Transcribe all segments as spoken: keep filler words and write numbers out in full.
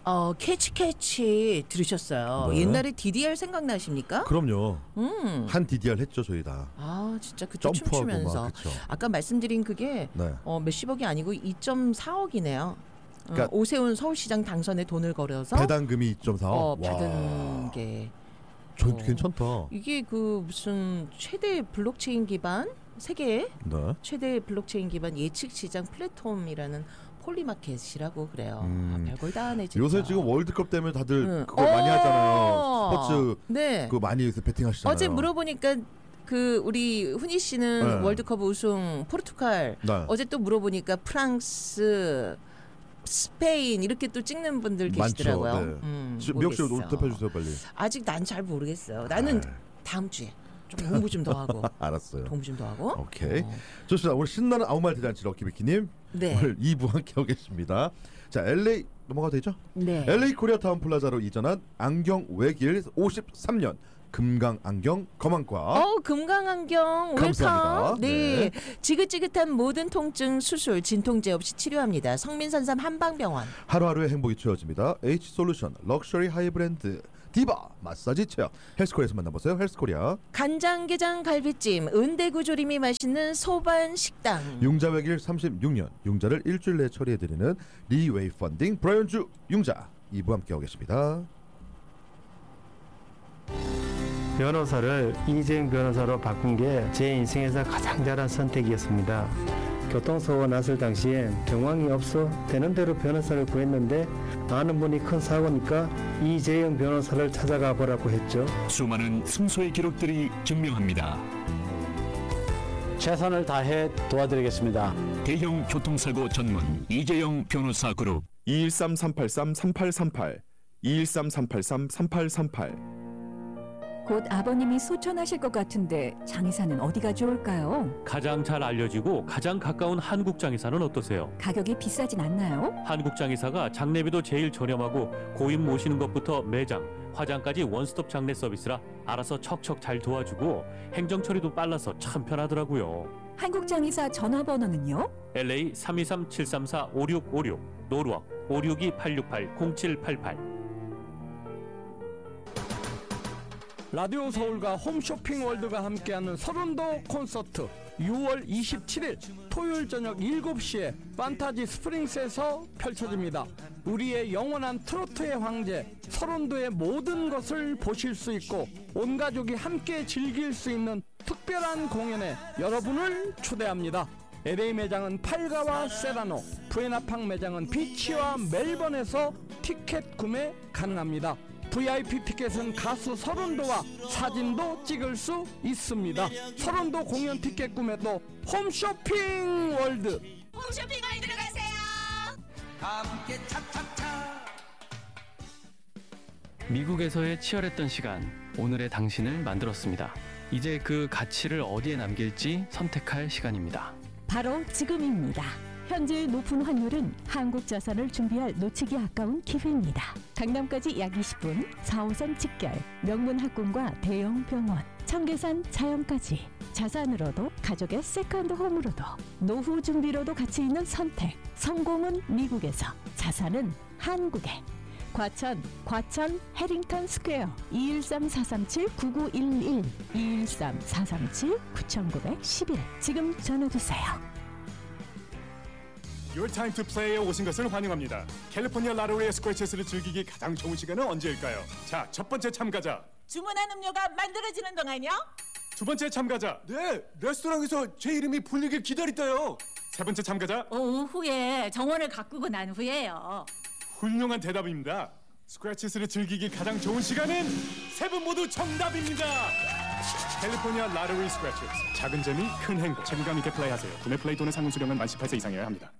어, 캐치 캐치 들으셨어요. 네. 옛날에 디디알 생각나십니까? 그럼요. 음. 한 디디알 했죠 저희 다. 아 진짜 그때 점프하고 춤추면서. 막, 그쵸. 아까 말씀드린 그게 네. 어, 몇십억이 아니고 이 점 사억이네요. 그러니까 어, 오세훈 서울시장 당선에 돈을 걸어서 배당금이 이 점 사억. 어, 받은 게. 저 어. 괜찮다. 이게 그 무슨 최대 블록체인 기반 세계 네. 최대 블록체인 기반 예측 시장 플랫폼이라는 폴리마켓이라고 그래요. 음. 아, 별걸 다 하네 진짜. 요새 지금 월드컵 때문에 다들 응. 그걸 어. 많이 하잖아요. 스포츠 네. 그 많이 요새 베팅하시잖아요. 어제 물어보니까 그 우리 훈이 씨는 네. 월드컵 우승 포르투갈. 네. 어제 또 물어보니까 프랑스, 스페인 이렇게 또 찍는 분들 계시더라고요. 많죠. 네. 음, 미역 씨 모르겠어. 대표해 주세요 빨리. 아직 난 잘 모르겠어요. 나는 아. 다음 주에 좀 공부 좀 더 하고. 알았어요. 공부 좀 더 하고. 오케이. 어. 좋습니다. 오늘 신나는 아무 말 대잔치 럭키비키님 네. 오늘 이 부 함께하고 계십니다. 자 엘에이 넘어가도 되죠? 네. 엘에이 코리아타운 플라자로 이전한 안경 외길 오십삼 년 금강 안경 검안과 어, 금강안경 감사합니다. 웰컴. 네. 네. 지긋지긋한 모든 통증 수술 진통제 없이 치료합니다. 성민산삼 한방병원. 하루하루의 행복이 채워집니다. H솔루션 럭셔리 하이브랜드 디바 마사지 체어 헬스코리아에서 만나보세요. 헬스코리아. 간장게장 갈비찜 은대구조림이 맛있는 소반식당. 융자 외길 삼십육 년 융자를 일주일 내에 처리해드리는 리웨이 펀딩 브라이언주 융자 이 부 함께하고 계십니다. 변호사를 이재용 변호사로 바꾼 게 제 인생에서 가장 잘한 선택이었습니다. 교통사고가 났을 당시엔 경황이 없어 되는 대로 변호사를 구했는데 아는 분이 큰 사고니까 이재용 변호사를 찾아가 보라고 했죠. 수많은 승소의 기록들이 증명합니다. 최선을 다해 도와드리겠습니다. 대형 교통사고 전문 이재용 변호사 그룹 이일삼 삼팔삼 삼팔삼팔 이일삼 삼팔삼 삼팔삼팔. 곧 아버님이 소천하실 것 같은데 장의사는 어디가 좋을까요? 가장 잘 알려지고 가장 가까운 한국장의사는 어떠세요? 가격이 비싸진 않나요? 한국장의사가 장례비도 제일 저렴하고 고인 모시는 것부터 매장, 화장까지 원스톱 장례 서비스라 알아서 척척 잘 도와주고 행정 처리도 빨라서 참 편하더라고요. 한국장의사 전화번호는요? 엘에이 삼이삼 칠삼사 오육오육, 노르워크 오육이 팔육팔 공칠팔팔. 라디오 서울과 홈쇼핑 월드가 함께하는 서른도 콘서트 유월 이십칠일 토요일 저녁 일곱 시에 판타지 스프링스에서 펼쳐집니다. 우리의 영원한 트로트의 황제 서른도의 모든 것을 보실 수 있고 온 가족이 함께 즐길 수 있는 특별한 공연에 여러분을 초대합니다. 엘에이 매장은 팔가와 세라노, 부에나팡 매장은 비치와 멜번에서 티켓 구매 가능합니다. 브이아이피 티켓은 가수 서른도와 사진도 찍을 수 있습니다. 서른도 공연 티켓 구매도 홈쇼핑 월드. 홈쇼핑 월드로 가세요. 함께 차차차. 미국에서의 치열했던 시간, 오늘의 당신을 만들었습니다. 이제 그 가치를 어디에 남길지 선택할 시간입니다. 바로 지금입니다. 현재 높은 환율은 한국 자산을 준비할 놓치기 아까운 기회입니다. 강남까지 약 이십 분, 사 호선 직결, 명문 학군과 대형 병원, 청계산 자연까지 자산으로도 가족의 세컨드 홈으로도 노후 준비로도 가치 있는 선택. 성공은 미국에서, 자산은 한국에. 과천, 과천 해링턴 스퀘어 이일삼 사삼칠 구구일일 이일삼 사삼칠 구구일일 지금 전화주세요. Your time to play에 오신 것을 환영합니다. 캘리포니아 라로리의 스크래치스를 즐기기 가장 좋은 시간은 언제일까요? 자, 첫 번째 참가자. 주문한 음료가 만들어지는 동안요? 두 번째 참가자. 네, 레스토랑에서 제 이름이 불리길 기다렸어요. 세 번째 참가자. 오후에 정원을 가꾸고 난 후에요. 훌륭한 대답입니다. 스크래치스를 즐기기 가장 좋은 시간은 세 분 모두 정답입니다. 캘리포니아 라로리 스크래치스. 작은 재미, 큰 행복. 책임감 있게 플레이하세요. 구매 플레이 또는 상품 수령은 만 십팔 세 이상이어야 합니다.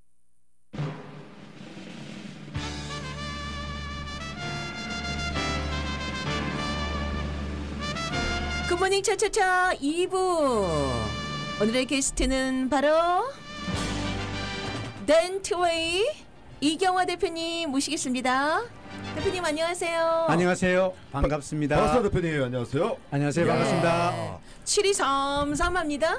굿모닝 차차차 이 부. 오늘의 게스트는 바로 덴트웨이 이경화 대표님 모시겠습니다. 대표님 안녕하세요. 안녕하세요. 반갑습니다. 반갑습니다 대표님. 안녕하세요. 안녕하세요. 네. 반갑습니다. 칠이삼삼합니다.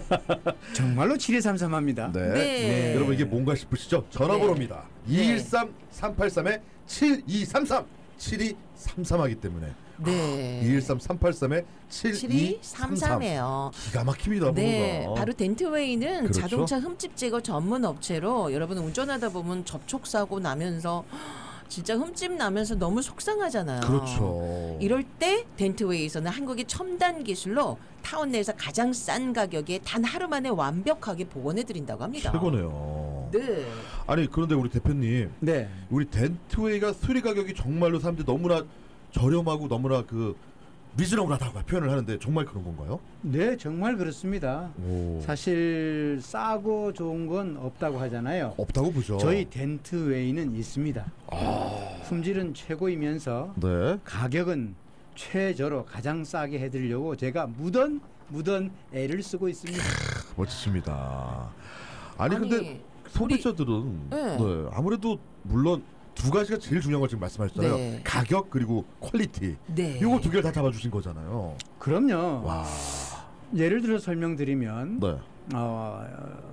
정말로 칠이삼삼합니다. 네. 네. 네. 여러분 이게 뭔가 싶으시죠? 전화번호입니다. 네. 이일삼 삼팔삼 칠이삼삼 칠이삼삼하기 때문에 네. 이일삼 삼팔삼 칠이삼삼 칠이삼삼이에요. 기가 막힙니다. 네, 번호가. 바로 덴트웨이는 그렇죠. 자동차 흠집 제거 전문 업체로 여러분 운전하다 보면 접촉 사고 나면서 진짜 흠집 나면서 너무 속상하잖아요. 그렇죠. 이럴 때 덴트웨이에서는 한국의 첨단 기술로 타운 내에서 가장 싼 가격에 단 하루 만에 완벽하게 복원해 드린다고 합니다. 최고네요. 네. 아니 그런데 우리 대표님, 네. 우리 덴트웨이가 수리 가격이 정말로 사람들이 너무나 저렴하고 너무나 그 리즈너블하다고 표현을 하는데 정말 그런 건가요? 네, 정말 그렇습니다. 오. 사실 싸고 좋은 건 없다고 하잖아요. 없다고 보죠. 저희 덴트웨이는 있습니다. 아. 품질은 최고이면서 네. 가격은 최저로 가장 싸게 해드리려고 제가 무던 무던 애를 쓰고 있습니다. 멋지십니다. 아니, 아니, 근데 소비자들은 네. 네, 아무래도 물론 두 가지가 제일 중요한 걸 지금 말씀하셨잖아요. 네. 가격 그리고 퀄리티. 네. 이거 두 개를 다 잡아주신 거잖아요. 그럼요. 와. 예를 들어 설명드리면 네. 어,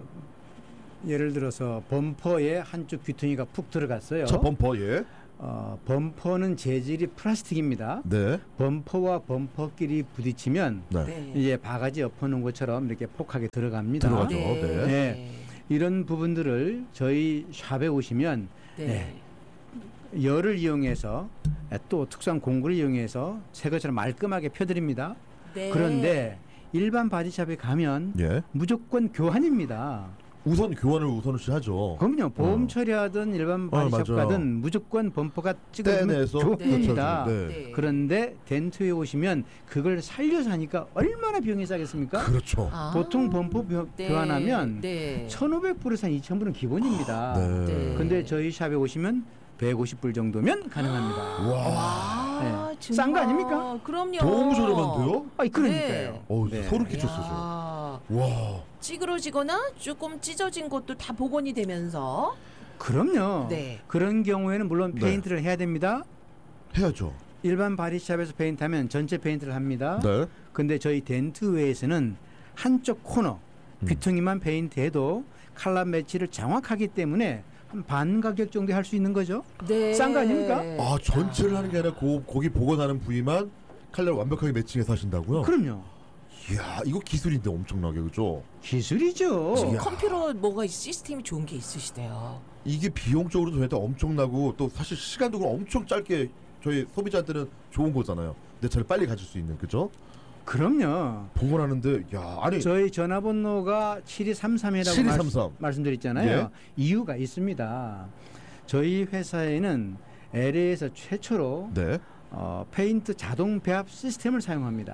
예를 들어서 범퍼에 한쪽 귀퉁이가 푹 들어갔어요. 저 범퍼 예. 어, 범퍼는 재질이 플라스틱입니다. 네. 범퍼와 범퍼끼리 부딪히면 네. 네. 이제 바가지 엎어놓은 것처럼 이렇게 폭하게 들어갑니다. 들어가죠. 네. 네. 네. 이런 부분들을 저희 샵에 오시면 네. 네. 열을 이용해서 또 특수한 공구를 이용해서 새 것처럼 말끔하게 펴드립니다. 네. 그런데 일반 바디샵에 가면 예. 무조건 교환입니다. 우선 교환을 우선시 하죠. 그럼요. 보험 어. 처리하든 일반 어, 바디샵 맞아요. 가든 무조건 범퍼가 찍어주면 떼내서 교환입니다. 네. 네. 그런데 덴트에 오시면 그걸 살려서 하니까 얼마나 비용이 싸겠습니까? 그렇죠. 아. 보통 범퍼 교- 네. 교환하면 네. 천오백 불에서 한 이천 불은 기본입니다. 네. 네. 근데 저희 샵에 오시면 백오십 불 정도면 가능합니다. 와. 와, 네. 싼거 아닙니까? 그럼요. 너무 저렴한데요? 아이 그러니까요. 어, 네. 소름 끼쳤어요. 야, 와. 찌그러지거나 조금 찢어진 것도 다 복원이 되면서 그럼요. 네. 그런 경우에는 물론 네. 페인트를 해야 됩니다. 해야죠. 일반 바디샵에서 페인트하면 전체 페인트를 합니다. 네. 근데 저희 덴트웨이에서는 한쪽 코너 음. 귀퉁이만 페인트해도 컬러 매치를 정확하기 때문에 한 반 가격 정도 할 수 있는 거죠. 네. 싼 거 아닙니까? 아, 전체를 하는 게 아니라 고, 거기 복원하는 부위만 컬러를 완벽하게 매칭해서 하신다고요? 그럼요. 이야, 이거 기술인데 엄청나게 그죠? 기술이죠. 지금 컴퓨터 뭐가 시스템이 좋은 게 있으시대요. 이게 비용적으로도 저희한테 엄청나고 또 사실 시간도 그럼 엄청 짧게 저희 소비자한테는 좋은 거잖아요. 내 차를 빨리 가질 수 있는 그죠? 그럼요. 복원하는데 야 아니 저희 전화번호가 칠이삼삼이라고 칠이삼삼. 말씀드렸잖아요. 예. 이유가 있습니다. 저희 회사에는 엘에이에서 최초로 네. 어, 페인트 자동 배합 시스템을 사용합니다.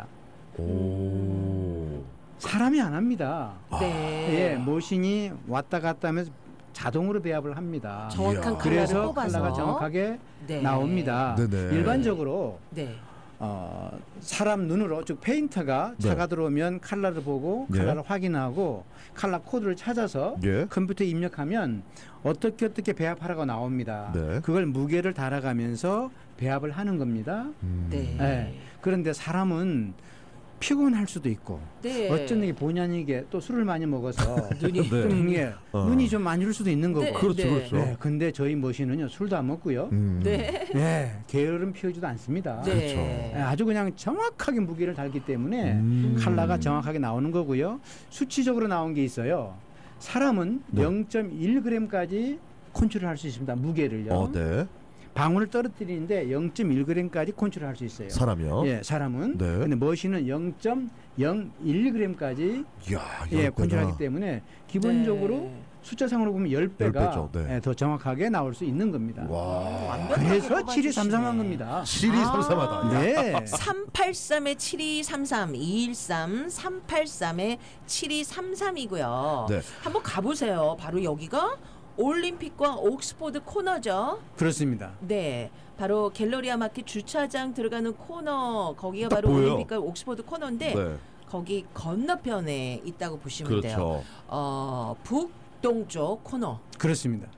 오. 사람이 안 합니다. 네. 예, 모신이 왔다 갔다 하면서 자동으로 배합을 합니다. 정확한 컬러를 그래서 뽑아서 컬러가 정확하게 네. 나옵니다. 네네. 일반적으로 네. 어, 사람 눈으로 즉 페인터가 네. 차가 들어오면 컬러를 보고 예. 컬러를 확인하고 컬러 코드를 찾아서 예. 컴퓨터에 입력하면 어떻게 어떻게 배합하라고 나옵니다. 네. 그걸 무게를 달아가면서 배합을 하는 겁니다. 음. 네. 예. 그런데 사람은 피곤할 수도 있고 네. 어쩐 게 본의 아니게 또 술을 많이 먹어서 눈이 네. 좀 예, 어. 눈이 좀 많이 줄 수도 있는 거고. 네, 그렇죠, 네. 그렇죠. 네, 근데 저희 머신은요 술도 안 먹고요. 음. 네. 네, 게으름 피우지도 않습니다. 네. 그렇죠. 네, 아주 그냥 정확하게 무게를 달기 때문에 음. 컬러가 정확하게 나오는 거고요. 수치적으로 나온 게 있어요. 사람은 네. 영 점 일 그램까지 컨트롤할 수 있습니다. 무게를요. 어, 네. 방울을 떨어뜨리는데 영 점 일 그램까지 컨트롤할 수 있어요. 사람이요? 예, 사람은. 네. 근데 머신은 영 점 영일 그램까지 이야, 예, 열 배나. 컨트롤하기 때문에 기본적으로 네. 숫자상으로 보면 열 배가 열 배죠, 네. 예, 더 정확하게 나올 수 있는 겁니다. 와. 완벽하게 그래서 뽑아주시네. 칠이삼삼한 겁니다. 칠이삼삼하다. 네. 삼팔삼에 칠이삼삼, 이일삼, 삼팔삼에 칠이삼삼이고요. 네. 한번 가보세요. 바로 여기가 올림픽과 옥스포드 코너죠. 그렇습니다. 네, 바로 갤러리아 마켓 주차장 들어가는 코너, 거기가 딱 바로 보여요. 올림픽과 옥스포드 코너인데 네. 거기 건너편에 있다고 보시면 돼요. 그렇죠. 어, 북 동쪽 코너입니다. 그렇습니다.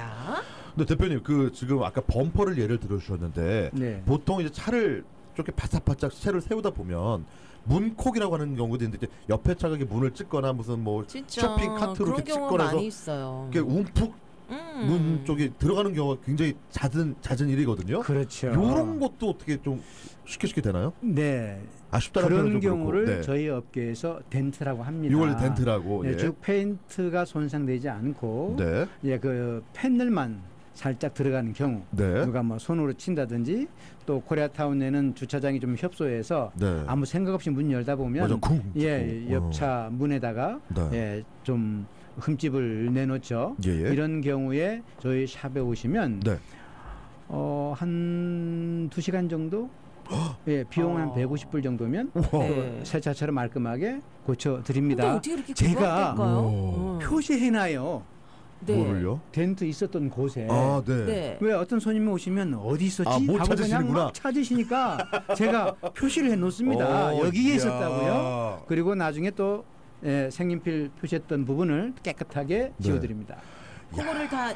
근데 대표님 그 지금 아까 범퍼를 예를 들어주셨는데 네. 보통 이제 차를 이렇게 바싹바싹 차를 세우다 보면 문콕이라고 하는 경우도 있는데 옆에 차가 이렇게 문을 찍거나 무슨 뭐 진짜 쇼핑 카트로 그런 이렇게 경우 찍거나 해서 많이 있어요. 이렇게 움푹 음. 문 쪽에 들어가는 경우가 굉장히 잦은 잦은 일이거든요. 그렇죠. 이런 것도 어떻게 좀 쉽게 쉽게 되나요? 네. 아쉽다는 그런 표현은 좀 경우를 그렇고. 네. 저희 업계에서 덴트라고 합니다. 이걸 덴트라고. 네, 예. 즉 페인트가 손상되지 않고 네. 예, 그 패널만 살짝 들어가는 경우 네. 누가 뭐 손으로 친다든지 또 코리아타운에는 주차장이 좀 협소해서 네. 아무 생각 없이 문 열다 보면 맞아, 쿵 예, 찍고. 옆차 문에다가 네. 예, 좀 흠집을 내놓죠. 예, 예. 이런 경우에 저희 샵에 오시면 네. 어, 한 두 시간 정도 예, 비용 한 어. 백오십 불 정도면 네. 새 차처럼 말끔하게 고쳐 근데 드립니다. 어떻게 그렇게 제가 금방 오. 될까요? 표시해놔요. 네. 뭐를요? 덴트 있었던 곳에. 아, 네. 네. 왜 어떤 손님이 오시면 어디 있었지? 아, 못 하고 그냥 찾으시는구나. 막 찾으시니까 제가 표시를 해놓습니다. 어, 여기에 이야. 있었다고요. 그리고 나중에 또 예, 색연필 표시했던 부분을 깨끗하게 네. 지워드립니다. 그거를 다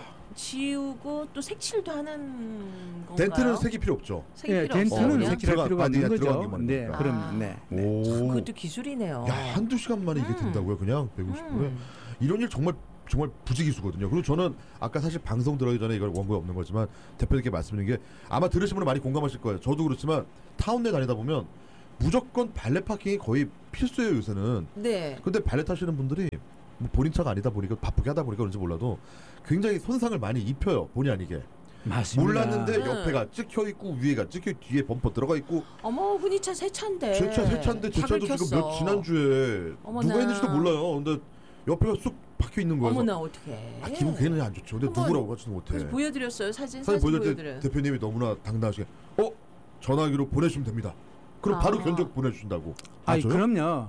지우고 또 색칠도 하는 건가요? 덴트는 색이 필요 없죠. 색이 예, 필요 덴트는 없어요? 색칠할 들어가- 필요가 없는 바디가 거죠. 들어가기만 네, 하니까. 그럼 네. 네. 오. 그것도 기술이네요. 야, 한두 시간 만에 이게 음. 된다고요? 그냥 백오십 불에. 음. 이런 일 정말 정말 부지기수거든요. 그리고 저는 아까 사실 방송 들어가기 전에 이걸 원고에 없는 거지만 대표님께 말씀드린 게 아마 들으신 분은 많이 공감하실 거예요. 저도 그렇지만 타운내 다니다 보면 무조건 발레 파킹이 거의 필수예요, 요새는. 네. 근데 발레 타시는 분들이 뭐 본인 차가 아니다 보니까 바쁘게 하다 보니까 그런지 몰라도 굉장히 손상을 많이 입혀요, 본의 아니게. 맞습니다. 몰랐는데 음. 옆에가 찍혀 있고 위에가 찍혀 뒤에 범퍼 들어가 있고. 어머 흔히차 새 차인데. 제 차 새 차인데 제 차도 지금 몇 지난주에 어머나. 누가 했는지도 몰라요. 근데 옆에가 쑥 박혀 있는 거예요. 어머나 어떡해. 아, 기분 괜히 안 좋죠. 근데 한번 누구라고 하지도 못해. 그래서 보여드렸어요 사진. 사진 사진 보여줄 보여드려. 때 대표님이 너무나 당당하시게 어? 전화기로 보내주시면 됩니다. 그럼 바로 아. 견적 보내주신다고. 아니 저요? 그럼요.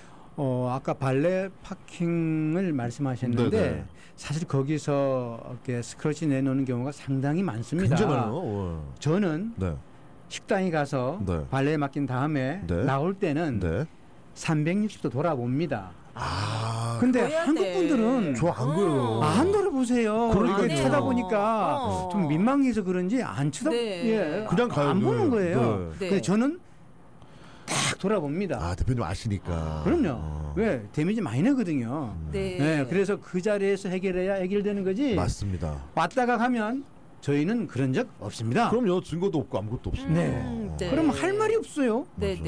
어, 아까 발레 파킹을 말씀하셨는데 네네. 사실 거기서 이렇게 스크래치 내놓는 경우가 상당히 많습니다. 굉장히 많아요. 어. 저는 네. 식당에 가서 네. 발레 맡긴 다음에 네. 나올 때는 네. 삼백육십 도 돌아봅니다. 아. 근데 그래야 한국 돼. 분들은 저 안 그래요. 아, 안 돌아보세요. 그러니까요. 이게 쳐다보니까 어. 좀 민망해서 그런지 안 쳐다 네. 예, 그냥 가요. 안 네. 보는 거예요. 네. 네. 근데 저는 딱 돌아봅니다. 아 대표님 아시니까. 그럼요. 어. 왜 데미지 많이 나거든요. 네. 네, 그래서 그 자리에서 해결해야 해결되는 거지. 맞습니다. 왔다가 가면 저희는 그런 적 없습니다. 그럼요. 증거도 없고 아무것도 없습니다. 네. 음, 네. 그럼 할 말이 없어요.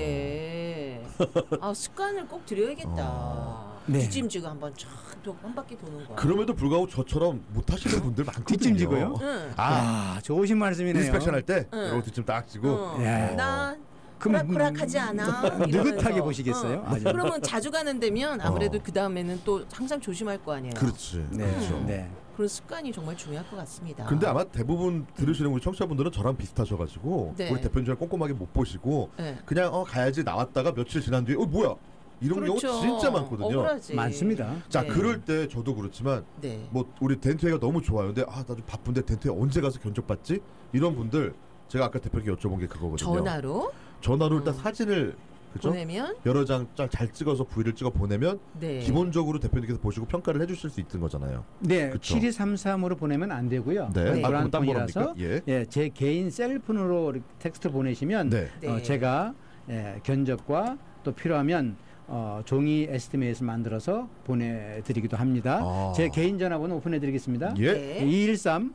네네. 아 습관을 꼭 들여야겠다. 네. 뒷짐지고 한번 쫙한 바퀴 도는 거. 그럼에도 불구하고 저처럼 못 하시는 분들 많거든요. 뒷짐지고요? 응. 아, 아, 좋으신 말씀이네요. 인스펙션 할 때 응. 이렇게 뒷짐 딱 지고. 어. 예. 나 그럼 호락호락하지 않아. 느긋하게 이러면서. 보시겠어요? 어. 아주. 그러면 자주 가는 데면 아무래도 어. 그 다음에는 또 항상 조심할 거 아니에요. 그렇지. 네. 그렇죠. 네. 그런 습관이 정말 중요할 것 같습니다. 근데 아마 대부분 들으시는 우리 청취자분들은 저랑 비슷하셔가지고 네. 우리 대표님 좀 꼼꼼하게 못 보시고 네. 그냥 어 가야지 나왔다가 며칠 지난 뒤에 어 뭐야 이런 그렇죠. 경우 진짜 많거든요. 억울하지. 많습니다. 자 네. 그럴 때 저도 그렇지만 네. 뭐 우리 덴트회가 너무 좋아요. 근데 아 나 좀 바쁜데 덴트회 언제 가서 견적 받지? 이런 분들 제가 아까 대표님께 여쭤본 게 그거거든요. 전화로 전화로 일단 음. 사진을 그죠? 보내면 여러 장 잘 찍어서 부위를 찍어 보내면 네. 기본적으로 대표님께서 보시고 평가를 해주실 수 있는 거잖아요. 네, 그쵸? 칠이삼삼으로 보내면 안 되고요. 네. 네. 아 그럼 딴 보안폰이라서 거랍니까? 예. 예, 제 개인 셀폰으로 이렇게 텍스트 보내시면 네. 네. 어, 제가 예, 견적과 또 필요하면 어, 종이 에스티메이트를 만들어서 보내드리기도 합니다. 아. 제 개인 전화번호 오픈해드리겠습니다. 예. 네. 이일삼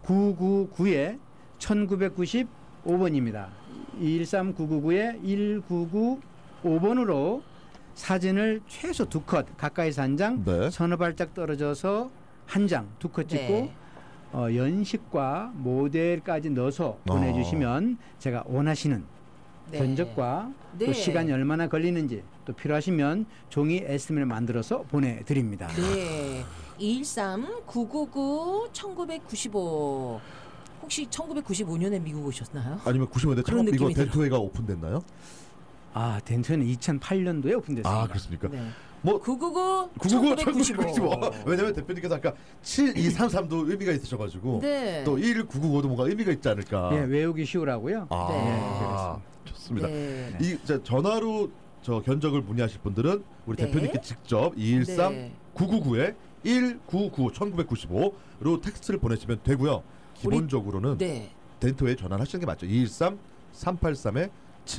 구구구 천구백구십오 번입니다. 이일삼 구구구 일구구오 번으로 사진을 최소 두 컷, 가까이서 한 장, 네. 서너 발짝 떨어져서 한 장, 두 컷 찍고 네. 어, 연식과 모델까지 넣어서 아. 보내주시면 제가 원하시는 네. 견적과 네. 또 시간이 얼마나 걸리는지 또 필요하시면 종이 에스티메이트를 만들어서 보내드립니다. 네. 이일삼 구구구 천구백구십오. 혹시 천구백구십오 년에 미국 오셨나요? 아니면 구십 년대 그런 창업 이거 느낌이 들어요. 덴트회가 오픈됐나요? 아, 덴트는 이천팔 년도에 오픈됐습니다. 아 그렇습니까? 네. 뭐 구구구 구구구 천구백구십오. 천구백구십오. 왜냐면 대표님께서 아까 칠이삼삼도 의미가 있으셔가지고 네. 또 일구구오도 뭔가 의미가 있지 않을까. 예, 외우기 쉬우라고요. 아 네. 좋습니다. 네. 이 자, 전화로 저 견적을 문의하실 분들은 우리 네. 대표님께 직접 이일삼 네. 구구구 일구구 천구백구십오로 텍스트를 보내시면 되고요. 기본적으로는 네. 덴트웨이 전화하시는 게 맞죠. 이일삼 삼팔삼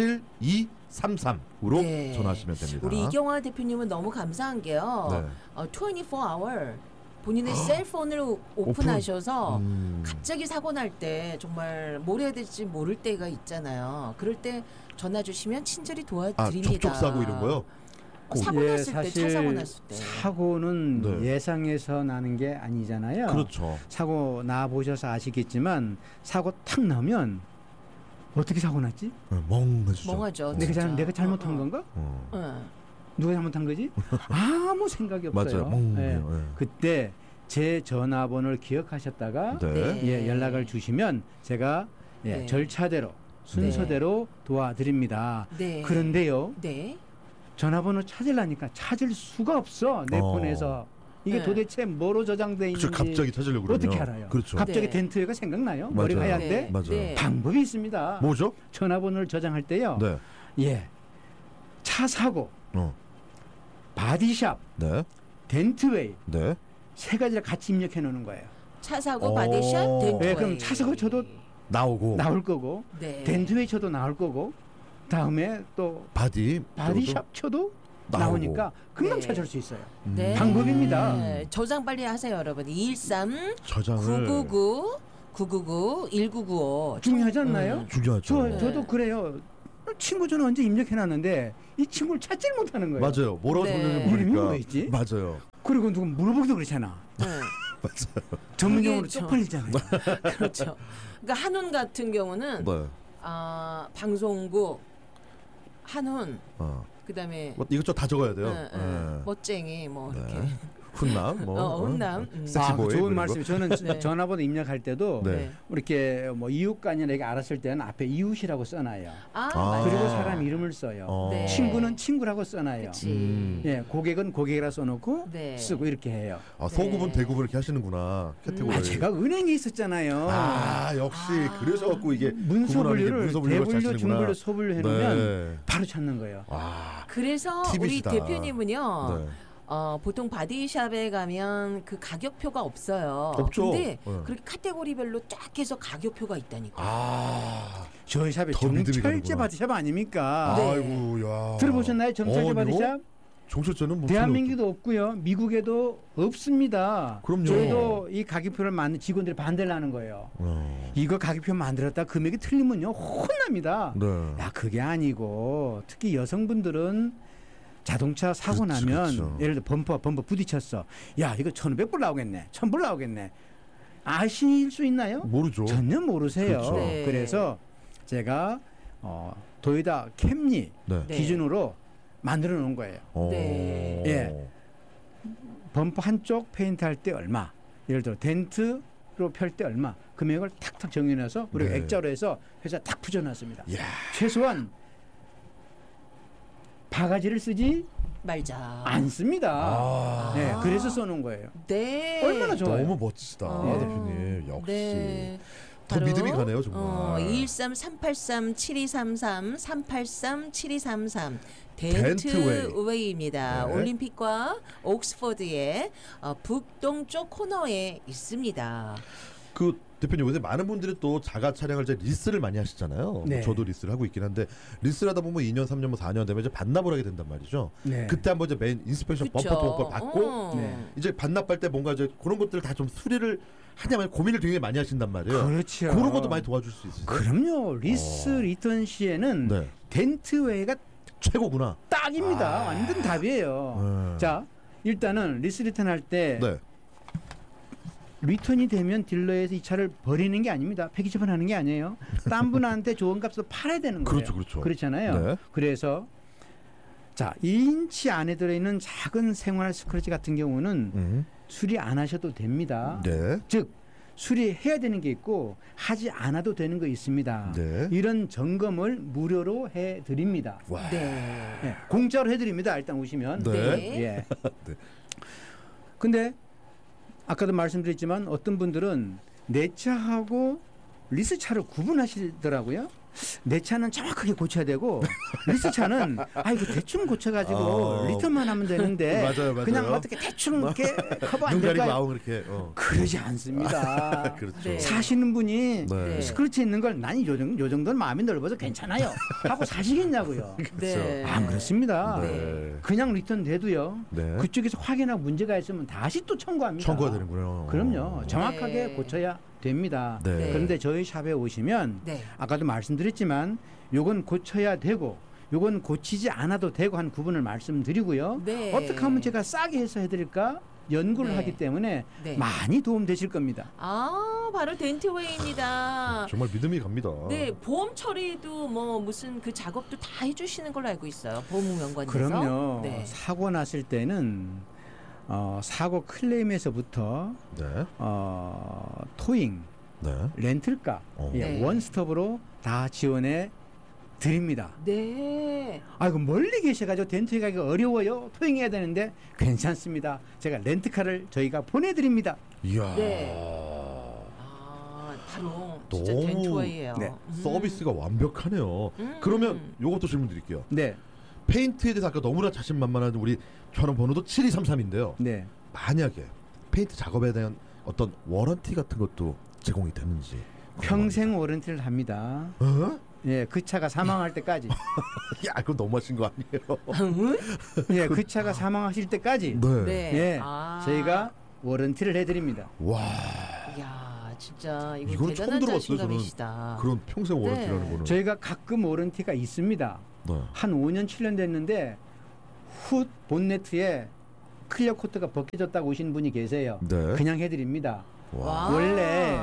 칠이삼삼으로 네. 전화하시면 됩니다. 우리 이경화 대표님은 너무 감사한 게요. 네. 어, 이십사 아워 본인의 셀폰을 오픈하셔서 음. 갑자기 사고 날 때 정말 뭘 해야 될지 모를 때가 있잖아요. 그럴 때 전화 주시면 친절히 아, 도와드립니다. 접촉 사고 이런 거요? 사고 예, 났을 때, 차 사실 사고 났을 때. 사고는 네. 예상해서 나는 게 아니잖아요. 그렇죠. 사고 나 보셔서 아시겠지만 사고 탁 나면 어떻게 사고 났지? 네, 멍하죠. 멍하죠. 내가, 잘, 진짜. 내가 잘못한 어, 어. 건가? 어. 어. 누가 잘못한 거지? 아무 생각이 없어요. 맞아요. 멍, 예. 예. 그때 제 전화번호를 기억하셨다가 네. 네. 예, 연락을 주시면 제가 예, 네. 절차대로 순서대로 도와드립니다. 네. 그런데요. 네. 전화번호 찾으려니까 찾을 수가 없어. 내 어. 폰에서. 이게 네. 도대체 뭐로 저장돼 있는지 그렇죠. 갑자기 찾으려고 그러면. 어떻게 알아요? 그렇죠. 갑자기 네. 덴트웨이가 생각나요? 맞아요. 머리가 하얀데? 네. 맞아요. 네. 방법이 있습니다. 뭐죠? 전화번호를 저장할 때요. 네. 예. 차 사고, 어. 바디샵, 네. 덴트웨이 네. 세 가지를 같이 입력해 놓는 거예요. 차 사고 어. 바디샵 덴트웨이. 네, 그럼 차 사고 쳐도 나오고 나올 거고, 네. 덴트웨이 쳐도 나올 거고, 다음에 또 바디 바디샵 쳐도 나오고. 나오니까 금방 네. 찾을 수 있어요. 네. 방법입니다. 네. 저장 빨리 하세요, 여러분. 이일삼 저장을 구구구 구구구 일구구오. 중요하지 않나요? 음. 중요하죠. 저, 저도 그래요. 친구 전화 언제 입력해놨는데 이 친구를 찾지를 못하는 거예요. 맞아요. 뭐라고 네. 소리를 이름이 모르니까. 뭐였지? 맞아요. 그리고 누구 물어보기도 그렇잖아. 네. 맞아요. 전문용어로 그게 저- 쪽팔리잖아요. 그렇죠. 그러니까 한훈 같은 경우는 네. 아, 방송국 한훈 어. 그다음에 뭐 이것저것 다 적어야 돼요. 네, 네. 네. 멋쟁이 뭐 이렇게. 네. 훈남 뭐 어, 훈남. 음. 아, 섹시보이 좋은 그리고. 말씀. 저는 네. 전화번호 입력할 때도 네. 네. 이렇게 뭐 이웃간이나 이렇게 알았을 때는 앞에 이웃이라고 써놔요. 아, 아. 맞아요. 그리고 사람 이름을 써요. 어. 네. 친구는 친구라고 써놔요. 그치. 음. 예, 고객은 고객이라 써놓고 네. 쓰고 이렇게 해요. 아, 소구분 네. 대구분 이렇게 하시는구나. 캐테고리. 아, 제가 은행에 있었잖아요. 아, 역시 그래서 갖고 이게 문서 구분하는 게 분류를 문서 분류가 대분류, 자시는구나. 중분류, 소분류 해놓으면 네. 바로 찾는 거예요. 아, 그래서 팁이시다. 우리 대표님은요. 네. 어, 보통 바디샵에 가면 그 가격표가 없어요. 없죠. 근데 네. 그렇게 카테고리별로 쫙 해서 가격표가 있다니까. 아, 저희 샵이 더 믿음이 정철제 가는구나. 바디샵 아닙니까? 네. 아이고, 야. 들어보셨나요? 정철제 어, 바디샵? 정철제는 뭐 대한민국도 없고요. 미국에도 없습니다. 그럼요. 저희도 이 가격표를 만든 직원들이 반대를 하는 거예요. 어. 이거 가격표 만들었다 금액이 틀리면요 혼납니다. 네. 야 그게 아니고 특히 여성분들은 자동차 사고 그렇죠, 나면 그렇죠. 예를 들어 범퍼 범퍼 부딪혔어. 야 이거 천오백 불 나오겠네. 천 불 나오겠네. 아실 수 있나요? 모르죠. 전혀 모르세요. 그렇죠. 네. 그래서 제가 어, 도요타 캠리 네. 네. 기준으로 만들어 놓은 거예요. 어. 네. 예. 범퍼 한쪽 페인트 할 때 얼마, 예를 들어 덴트로 펼 때 얼마, 금액을 탁탁 정해놔서 우리가 네. 액자로 해서 회사 딱 붙여놨습니다. 이야. 최소한 바가지를 쓰지 말자. 안 씁니다. 아. 네, 그래서 써놓은 거예요. 네. 얼마나 좋아요. 너무 멋지다, 어. 대표님. 역시. 네. 더 바로, 믿음이 가네요, 정말. 어, 이일삼 삼팔삼 칠이삼삼 삼팔삼 칠이삼삼 덴트웨이. 덴트웨이입니다. 네. 올림픽과 옥스퍼드의 어, 북동쪽 코너에 있습니다. 그 대표님 요새 많은 분들이 또 자가 차량을 이제 리스를 많이 하시잖아요. 네. 저도 리스를 하고 있긴 한데 리스를 하다 보면 이 년, 삼 년, 뭐 사 년 되면 이제 반납을 하게 된단 말이죠. 네. 그때 한번 이제 메인 인스펙션 그쵸. 범퍼 범퍼 받고 어. 네. 이제 반납할 때 뭔가 이제 그런 것들을 다 좀 수리를 하냐면 고민을 되게 많이 하신단 말이에요. 그렇죠. 그런 것도 많이 도와줄 수 있어요. 그럼요. 리스 어. 리턴 시에는 네. 덴트웨이가 최고구나. 딱입니다. 아. 완전 답이에요. 네. 자, 일단은 리스 리턴 할 때 네. 리턴이 되면 딜러에서 이 차를 버리는 게 아닙니다. 폐기 처분하는 게 아니에요. 딴 분한테 좋은 값으로 팔아야 되는 거예요. 그렇죠, 그렇죠. 그렇잖아요. 네. 그래서 자, 이 인치 안에 들어있는 작은 생활 스크래치 같은 경우는 음. 수리 안 하셔도 됩니다. 네. 즉 수리해야 되는 게 있고 하지 않아도 되는 거 있습니다. 네. 이런 점검을 무료로 해드립니다. 와. 네. 네, 공짜로 해드립니다. 일단 오시면. 네. 네. 예. 네. 근데 아까도 말씀드렸지만 어떤 분들은 내 차하고 리스 차를 구분하시더라고요. 내 차는 정확하게 고쳐야 되고 리스 차는 아 이거 대충 고쳐가지고 어. 리턴만 하면 되는데 맞아요, 맞아요. 그냥 어떻게 대충 이렇게 커버 안 눈 가리고 될까요? 아우 그렇게. 어. 그러지 않습니다. 그렇죠. 네. 사시는 분이 네. 스크래치 있는 걸 난 요 정도, 요 정도는 마음이 넓어서 괜찮아요 하고 사시겠냐고요. 네. 안 그렇습니다. 네. 그냥 리턴 돼도요. 네. 그쪽에서 확인하고 문제가 있으면 다시 또 청구합니다. 청구가 되는군요. 그럼요. 정확하게 네. 고쳐야 됩니다. 네. 그런데 저희 샵에 오시면 네. 아까도 말씀드렸지만 요건 고쳐야 되고 요건 고치지 않아도 되고 한 구분을 말씀드리고요. 네. 어떻게 하면 제가 싸게 해서 해드릴까 연구를 네. 하기 때문에 네. 많이 도움 되실 겁니다. 아, 바로 덴트웨이입니다. 정말 믿음이 갑니다. 네, 보험 처리도 뭐 무슨 그 작업도 다 해주시는 걸로 알고 있어요. 보험연관에서. 그럼요. 네. 사고 났을 때는 어, 사고 클레임에서부터 네. 어, 토잉, 네. 렌틀카, 어. 예, 네. 원스톱으로 다 지원해 드립니다. 네. 아이고 멀리 계셔가지고 덴트에 가기가 어려워요. 토잉해야 되는데 괜찮습니다. 제가 렌트카를 저희가 보내드립니다. 이야. 네. 아, 바로 진짜 너무 덴트웨이예요. 네. 음. 서비스가 완벽하네요. 음. 그러면 요것도 질문 드릴게요. 네, 페인트에 대해서 아까 너무나 자신만만한 우리 전화번호도 칠이삼삼인데요. 네. 만약에 페인트 작업에 대한 어떤 워런티 같은 것도 제공이 되는지. 평생 워런티를 합니다. 어? 예, 그 차가 사망할 때까지. 야, 이거 너무하신 거 아니에요? 예, 그 차가 사망하실 때까지. 네. 네. 예, 아. 저희가 워런티를 해드립니다. 와. 이야, 진짜 이거 이거는 처음 대단한 들어봤어요. 저는 자신감이시다. 그런 평생 워런티라는 네. 거는. 저희가 가끔 워런티가 있습니다. 네. 한 오 년, 칠 년 됐는데 훗 본네트에 클리어 코트가 벗겨졌다고 오신 분이 계세요. 네. 그냥 해드립니다. 와. 원래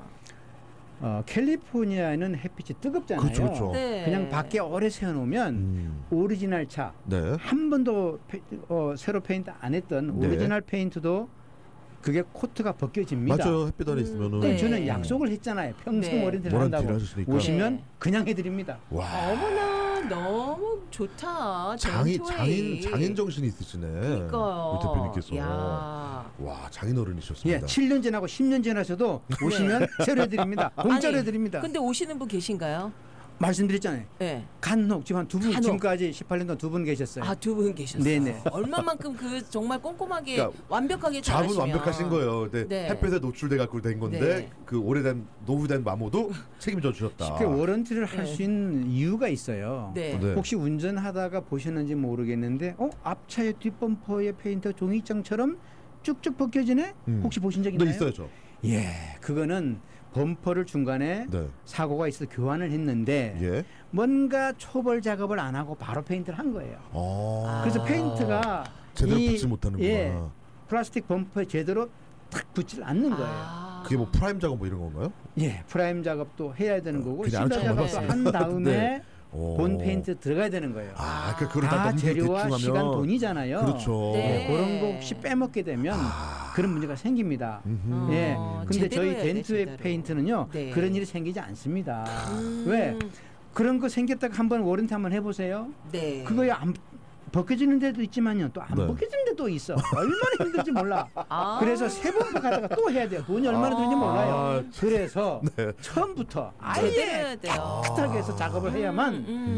어, 캘리포니아에는 햇빛이 뜨겁잖아요. 그렇죠, 그렇죠. 네. 그냥 밖에 오래 세워놓으면 음. 오리지널 차 네. 한 번도 페, 어, 새로 페인트 안 했던 네. 오리지널 페인트도 그게 코트가 벗겨집니다. 맞아요. 햇빛 아래 있으면은. 그럼 네. 저는 약속을 했잖아요. 평생 네. 워런티를 워런티를 한다고. 하셨으니까. 오시면 네. 그냥 해드립니다. 와. 어머나 너무 좋다. 장인 덴트웨이. 장인 장인 정신이 있으시네. 그러니까요. 우리 대표님께서. 야. 와, 장인 어른이셨습니다. 예, 칠 년 지나고 십 년 지나셔도 오시면 새로 해드립니다. 공짜로 아니, 해드립니다. 근데 오시는 분 계신가요? 말씀드렸잖아요. 네. 간혹 지금 한 두 분, 간혹. 지금까지 십팔 년 동안 두 분 계셨어요. 아, 두 분 계셨어요. 네네. 얼마만큼 그 정말 꼼꼼하게 그러니까 완벽하게 잡은 잘하시면 완벽하신 거예요. 근데 네. 햇볕에 노출돼 갖고 된 건데 네. 그 오래된 노후된 마모도 책임져 주셨다. 쉽게 워런티를 할 네. 수 있는 이유가 있어요. 네. 네. 혹시 운전하다가 보셨는지 모르겠는데, 어 앞차의 뒷범퍼의 페인트 종이장처럼 쭉쭉 벗겨지네? 음. 혹시 보신 적 네, 있나요? 있어요, 저. 예, 그거는 범퍼를 중간에 네. 사고가 있어 교환을 했는데 예. 뭔가 초벌 작업을 안 하고 바로 페인트를 한 거예요. 아. 그래서 페인트가 제대로 이- 붙지 못하는구나. 예, 플라스틱 범퍼에 제대로 탁 붙질 않는 거예요. 아. 그게 뭐 프라임 작업 뭐 이런 건가요? 예, 프라임 작업도 해야 되는 거고 그냥 실러 안 작업도 쳐봤어요. 한 다음에 네. 오. 본 페인트 들어가야 되는 거예요. 아, 그 그걸 다 다 넘기고 재료와 대충 하면 시간 돈이잖아요. 그렇죠. 네. 예, 그런 거 혹시 빼먹게 되면 그런 문제가 생깁니다. 음흠. 예, 어, 근데 제대로 저희 해야 돼, 덴트의 제대로. 페인트는요 네. 그런 일이 생기지 않습니다. 음. 왜? 그런 거 생겼다가 한번 워런티 한번 해보세요. 네. 그거야 안 벗겨지는 데도 있지만요 또 안 네. 벗겨지는 데도 있어. 얼마나 힘들지 몰라. 아. 그래서 세 번 가다가 또 해야 돼요. 돈이 얼마나 드는지 몰라요. 그래서 네. 처음부터 제대로 아예 해야 돼요. 깨끗하게 해서 작업을 해야만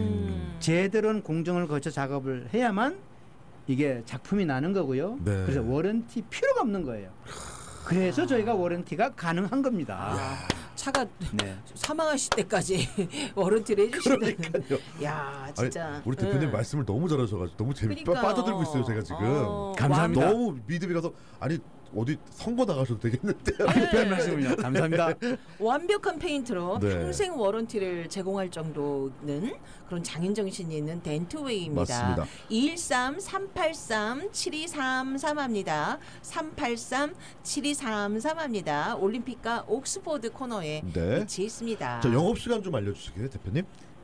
음. 제대로는 공정을 거쳐 작업을 해야만 이게 작품이 나는 거고요. 네. 그래서 워런티 필요가 없는 거예요. 그래서 저희가 워런티가 가능한 겁니다. 차가 네. 사망하실 때까지 워런티를 해주시는. 그러니까요. 야, 아니, 진짜. 우리 대표님 응. 말씀을 너무 잘하셔가지고 너무 재밌 그러니까요. 빠져들고 있어요 제가 지금. 어, 감사합니다. 너무 믿음이 가서 아니 어디 선거 나가셔도 되겠는데요. 별 말씀을요. 감사합니다. 완벽한 페인트로 네. 평생 워런티를 제공할 정도는 그런 장인 정신이 있는 덴트웨이입니다. 맞습니다. 이일삼 삼팔삼 칠이삼삼 합니다. 삼팔삼 칠이삼삼 합니다. 올림픽과 옥스포드 코너에 네. 위치해 있습니다. 자, 영업 시간 좀 알려주시게요, 대표님.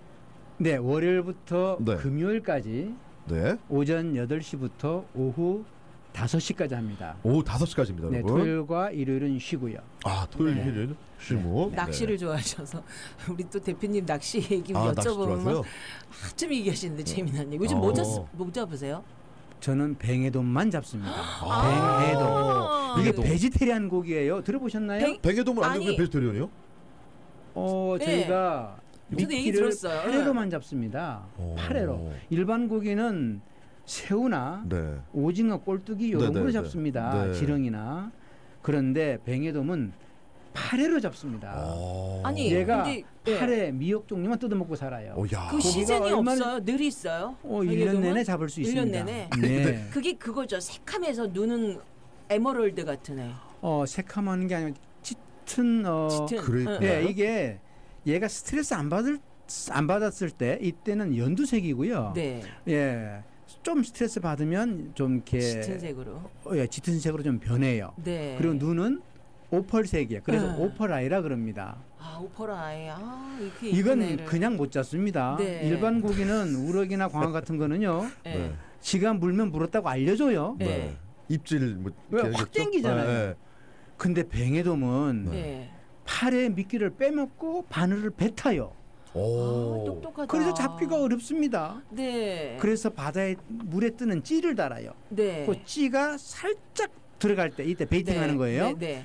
네, 월요일부터 네. 금요일까지 네. 오전 여덟 시부터 오후 다섯 시까지 합니다. 오후 다섯 시까지입니다, 네, 여러분. 토요일과 일요일은 쉬고요. 아, 토요일, 네. 일요일 쉬무. 낚시를 좋아하셔서 우리 또 대표님 낚시 얘기 아, 낚시 여쭤보면 좋아하세요? 한참 얘기하시는데 재미난 얘기. 요즘 어. 뭐, 잡, 뭐 잡으세요? 저는 뱅에돔만 잡습니다. 아. 뱅에돔. 이게 뱅에돔. 베지테리안 고기예요. 들어보셨나요? 뱅- 백예돔을 안 아니. 잡으면 베지테리언이요? 어, 네. 저희가 저도 얘기 미끼를 들었어요. 팔회로만 잡습니다. 팔회로. 일반 고기는 새우나 네. 오징어, 꼴뚜기 이런 네, 걸로 네, 잡습니다. 네. 지렁이나. 그런데 뱅에돔은 팔회로 잡습니다. 아니, 얘가 근데, 팔회 미역 종류만 뜯어먹고 살아요. 오, 야. 그 시즌이 얼마나- 없어요? 늘 있어요? 어, 일 년 내내 잡을 수 일 년 있습니다. 내내? 네. 그게 그거죠. 새카매서 눈은 에메랄드 같은 애. 어, 새카마는 게 아니라 짙은 어 짙은, 그러니까요. 네, 이게 얘가 스트레스 안 받을 안 받았을 때 이때는 연두색이고요. 네. 예. 좀 스트레스 받으면 좀 이렇게 짙은 색으로. 어, 예, 짙은 색으로 좀 변해요. 네. 그리고 눈은 오펄색이에요. 그래서 네. 오펄아이라 그럽니다. 아, 오퍼라이. 아, 이렇게 이건 이쁜 애를. 그냥 못 잡습니다. 네. 일반 고기는 우럭이나 광어 같은 거는요. 네. 지가 물면 물었다고 알려줘요. 네. 입질 뭐 왜 이렇게 확 하겠죠? 땡기잖아요. 네. 근데 뱅에돔은 네. 팔에 미끼를 빼먹고 바늘을 뱉어요. 오. 똑똑하다. 그래서 잡기가 어렵습니다. 네. 그래서 바다에 물에 뜨는 찌를 달아요. 네. 그 찌가 살짝 들어갈 때 이때 베이팅하는 네. 거예요. 네. 네.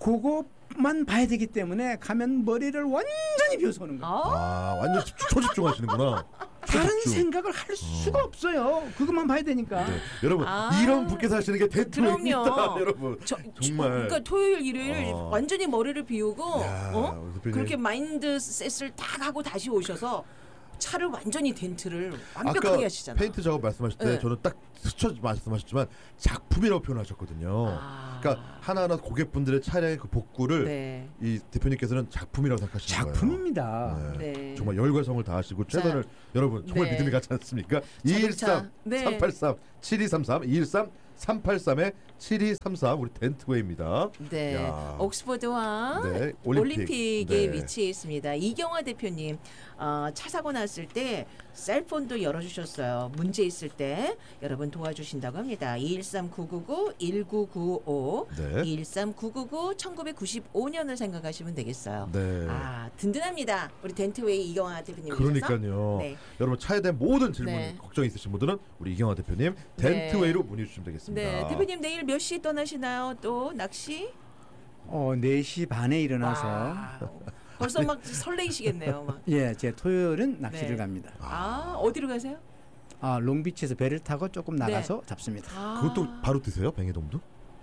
그것만 봐야 되기 때문에 가면 머리를 완전히 비워서는 거예요. 아, 완전 집중, 초집중하시는구나. 다른 초집중. 생각을 할 수가 없어요. 그것만 봐야 되니까. 네. 여러분 아. 이런 분께서 하시는 게 대통령입니다. 그럼요. 여러분 저, 정말. 그러니까 토요일 일요일 어. 완전히 머리를 비우고 야, 어? 우리 대표님. 그렇게 마인드셋을 딱 하고 다시 오셔서 차를 완전히 덴트를 아까 완벽하게 하시잖아요. 페인트 작업 말씀하실 때 네. 저는 딱 스쳐 말씀하셨지만 작품이라고 표현하셨거든요. 아. 그러니까 하나하나 고객분들의 차량의 그 복구를 네. 이 대표님께서는 작품이라고 생각하시는 거예요. 작품입니다. 네. 네. 정말 열과성을 다하시고 최선을 여러분 정말 네. 믿음이 가지 않습니까? 이일삼 네. 삼팔삼 칠이삼삼 이일삼 삼팔삼에 칠이삼삼 우리 덴트웨이입니다. 네, 야. 옥스퍼드와 네, 올림픽. 네. 에 위치해 있습니다. 이경화 대표님, 어, 차 사고 났을 때 셀폰도 열어주셨어요. 문제 있을 때 여러분 도와주신다고 합니다. 이일삼 구구구 일구구오 네. 이일삼 구구구 천구백구십오 년을 생각하시면 되겠어요. 네. 아, 든든합니다. 우리 덴트웨이 이경화 대표님. 그러니까요. 네. 여러분 차에 대한 모든 질문, 네. 걱정 있으신 분들은 우리 이경화 대표님 네. 덴트웨이로 문의 주시면 되겠습니다. 네, 대표님 내일 몇 시 떠나시나요? 또 낚시? 어, 네 시 반에 일어나서 와우. 벌써 막 설레이시겠네요. 막. 예, 제 토요일은 낚시를 네. 갑니다. 아, 어디로 가세요? 아, 롱비치에서 배를 타고 조금 네. 나가서 잡습니다. 아. 그것도 바로 드세요? 뱅에돔도?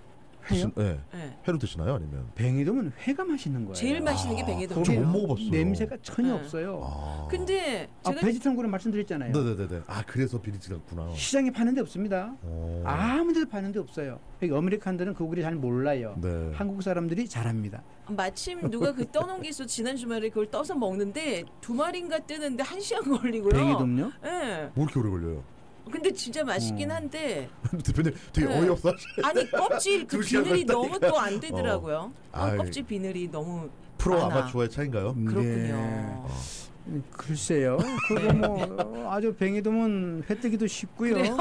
회요? 네. 네. 회로 드시나요? 아니면? 뱅에돔은 회가 맛있는 거예요. 제일 맛있는 게 아, 뱅에돔이에요. 저못 먹어봤어요. 냄새가 전혀 네. 없어요. 아. 근데 아, 제가 베지탕구를 말씀드렸잖아요. 네네네네. 아 그래서 비리지가 않구나. 시장에 파는 데 없습니다. 오. 아무 데도 파는 데 없어요. 여기 아메리칸들은 그 구리 잘 몰라요. 네. 한국 사람들이 잘합니다. 마침 누가 그 떠놓은 게 있어 지난 주말에 그걸 떠서 먹는데 두 마리인가 뜨는데 한 시간 걸리고요. 뱅에돔요? 예. 뭐 이렇게 오래 걸려요? 근데 진짜 맛있긴 음. 한데 대표님 되게 네. 어이없어. 아니 껍질 그 두 시간 비늘이 걸렸다니까. 너무 또 안 되더라고요. 어. 어, 아이. 껍질 비늘이 너무 프로 많아. 아마추어의 차인가요? 그렇군요. 네. 글쎄요. 그거 뭐 아주 뱅에돔은 회 뜨기도 쉽고요. 그래요?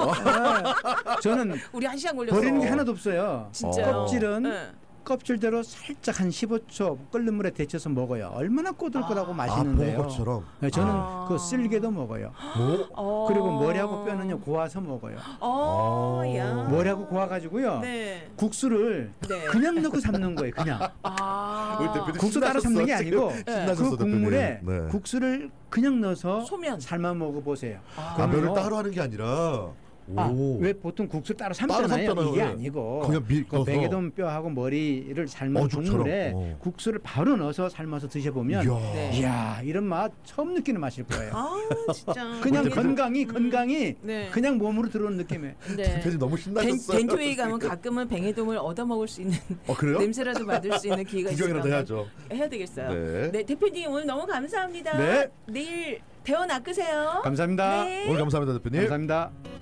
네. 저는 우리 한 시간 걸렸어. 버리는 게 하나도 없어요. 진짜요? 껍질은 네. 껍질대로 살짝 한 십오 초 끓는 물에 데쳐서 먹어요. 얼마나 꼬들꼬들하고 아. 맛있는데요. 아, 버거처럼. 네, 저는 아. 그 쓸개도 먹어요. 뭐? 어. 그리고 머리하고 뼈는요 고아서 먹어요. 어, 아. 야. 머리하고 고아가지고요. 네. 국수를 네. 그냥 넣고 삶는 거예요. 그냥 아. 우리 대표님 국수 따로 신나셨어, 삶는 게 지금. 아니고 신나셨어, 그 대표님. 국물에 네. 국수를 그냥 넣어서 소면. 삶아 먹어보세요. 아, 그러면 면을 뭐- 따로 하는 게 아니라. 아, 오. 왜 보통 국수 따로 따로 삶잖아요. 삶잖아요, 이게 네. 아니고 그냥 밀 그 넣어서. 뱅에돔 뼈하고 머리를 삶은 어죽처럼. 국물에 어. 국수를 바로 넣어서 삶아서 드셔보면 이야. 네. 이야 이런 맛 처음 느끼는 맛일 거예요. 아, 진짜. 그냥 우리 건강이 건강이 네. 그냥 몸으로 들어오는 느낌이에요. 네. 대표님 너무 덴, 신나셨어요. 덴트웨이 가면 가끔은 뱅에돔을 얻어 먹을 수 있는 어 그래요? 냄새라도 맡을 수 있는 기회가 구경이라도 있으면 해야죠. 해야 되겠어요. 네. 네, 대표님 오늘 너무 감사합니다. 네. 내일 대원 낚으세요. 감사합니다. 네. 오늘 감사합니다 대표님. 감사합니다.